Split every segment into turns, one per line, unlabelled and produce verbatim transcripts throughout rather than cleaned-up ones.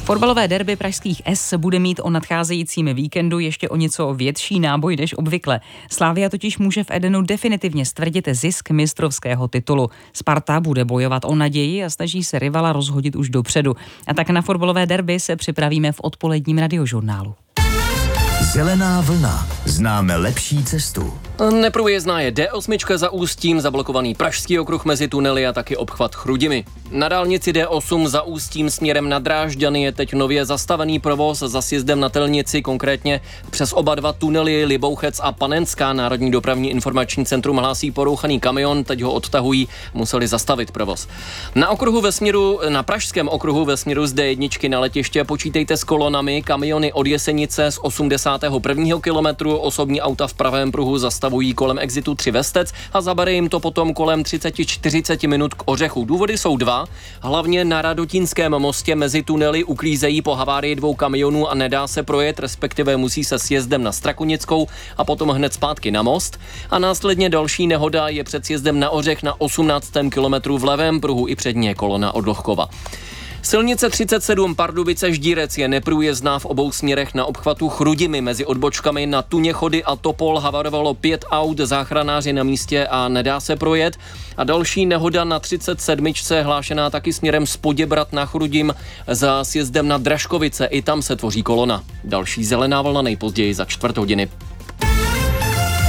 Fotbalové derby pražských S bude mít o nadcházejícím víkendu ještě o něco větší náboj než obvykle. Slavia totiž může v Edenu definitivně stvrdit zisk mistrovského titulu. Sparta bude bojovat o naději a snaží se rivala rozhodit už dopředu. A tak na fotbalové derby se připravíme v odpoledním radiožurnálu.
Zelená vlna. Známe lepší cestu.
Neprůjezdná je D osm za Ústím, zablokovaný Pražský okruh mezi tunely a taky obchvat Chrudimi. Na dálnici D osm za Ústím směrem na Drážďany je teď nově zastavený provoz za sjezdem na Telnici, konkrétně přes oba dva tunely Libouchec a Panenská. Národní dopravní informační centrum hlásí porouchaný kamion, teď ho odtahují, museli zastavit provoz. Na okruhu ve směru, na pražském okruhu ve směru z D jedna na letiště počítejte s kolonami, kamiony od Jesenice z osmdesátého prvního kilometru, osobní auta v pravém pruhu zastavují kolem exitu tři Vestec a zabere jim to potom kolem třicet až čtyřicet minut k Ořechu. Důvody jsou dva, hlavně na Radotínském mostě mezi tunely uklízejí po havárii dvou kamionů a nedá se projet, respektive musí se sjezdem na Strakonickou a potom hned zpátky na most. A následně další nehoda je před sjezdem na Ořech na osmnáctém kilometru v levém pruhu i přední je kolona od Lochkova. Silnice třicet sedm Pardubice Ždírec je neprůjezdná v obou směrech na obchvatu Chrudimi mezi odbočkami na Tuněchody a Topol havarovalo pět aut, záchranáři na místě a nedá se projet. A další nehoda na třicet sedm hlášená taky směrem z Poděbrat na Chrudim za sjezdem na Dražkovice, i tam se tvoří kolona. Další zelená vlna nejpozději za čtvrt hodiny.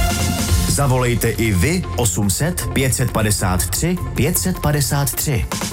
Zavolejte i vy osm set pět set padesát tři pět set padesát tři.